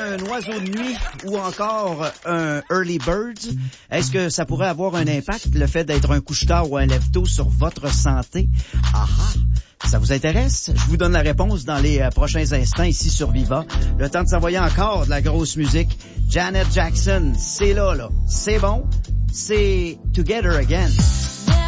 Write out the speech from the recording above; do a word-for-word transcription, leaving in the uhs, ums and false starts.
un oiseau de nuit ou encore un early bird? Est-ce que ça pourrait avoir un impact, le fait d'être un couche-tard ou un lève-tôt sur votre santé? Ah ah! Ça vous intéresse? Je vous donne la réponse dans les euh, prochains instants ici sur Viva. Le temps de s'envoyer encore de la grosse musique. Janet Jackson, c'est là, là. C'est bon. C'est Together Again.